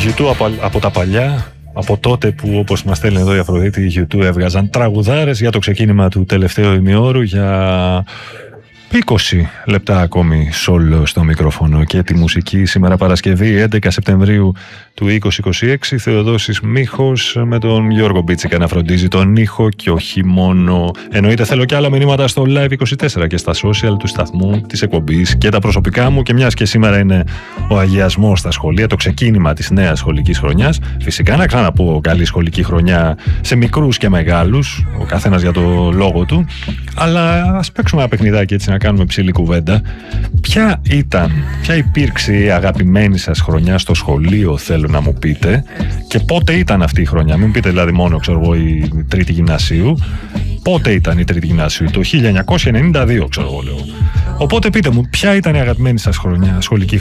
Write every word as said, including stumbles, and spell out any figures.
γιου τού από, από τα παλιά, από τότε που, όπως μας στέλνει εδώ η Αφροδίτη, οι γιου τού έβγαζαν τραγουδάρες για το ξεκίνημα του τελευταίου ημιώρου, για είκοσι λεπτά ακόμη σόλο στο μικρόφωνο και τη μουσική. Σήμερα Παρασκευή έντεκα Σεπτεμβρίου του είκοσι είκοσι έξι, Θεοδόσης Μίχος με τον Γιώργο Μπίτσικα να φροντίζει τον ήχο και όχι μόνο. Εννοείται θέλω και άλλα μηνύματα στο Live είκοσι τέσσερα και στα social του σταθμού, της εκπομπής και τα προσωπικά μου, και μιας και σήμερα είναι ο αγιασμός στα σχολεία, το ξεκίνημα της νέας σχολικής χρονιάς. Φυσικά να ξαναπώ καλή σχολική χρονιά σε μικρούς και μεγάλους, ο καθένας για το λόγο του, αλλά ας παίξουμε ένα παιχνιδάκι έτσι να κάνουμε ψηλή κουβέντα. Ποια ήταν, ποια υπήρξε η αγαπημένη σας χρονιά στο σχολείο, θέλω να μου πείτε, και πότε ήταν αυτή η χρονιά. Μην πείτε δηλαδή μόνο, ξέρω εγώ, η τρίτη γυμνασίου. Πότε ήταν η τρίτη γυμνασίου? Το χίλια εννιακόσια ενενήντα δύο, ξέρω εγώ, λέω. Οπότε πείτε μου, ποια ήταν η αγαπημένη σας χρονιά, σχολική